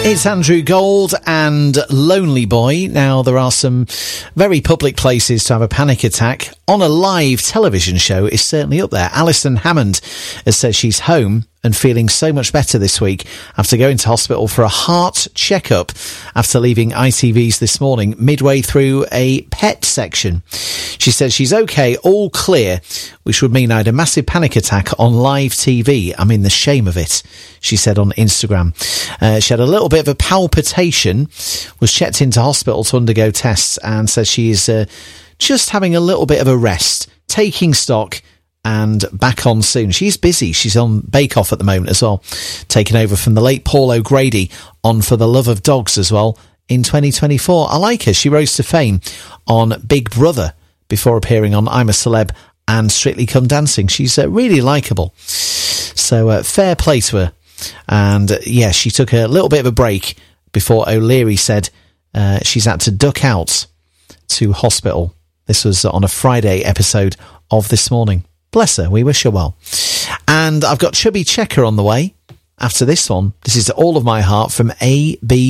It's Andrew Gold and Lonely Boy. Now, there are some very public places to have a panic attack. On a live television show is certainly up there. Alison Hammond has said she's home and feeling so much better this week after going to hospital for a heart checkup after leaving ITV's This Morning midway through a pet section. She says she's okay, all clear, which would mean I had a massive panic attack on live TV. I mean, the shame of it, she said on Instagram. She had a little bit of a palpitation, was checked into hospital to undergo tests, and says she is just having a little bit of a rest, taking stock, and back on soon. She's busy. She's on Bake Off at the moment as well, taking over from the late Paul O'Grady on For the Love of Dogs as well in 2024. I like her. She rose to fame on Big Brother before appearing on I'm a Celeb and Strictly Come Dancing. She's really likeable. So fair play to her. And yeah, she took a little bit of a break before O'Leary said she's had to duck out to hospital. This was on a Friday episode of This Morning. Bless her, we wish her well. And I've got Chubby Checker on the way after this one. This is All of My Heart from A.B.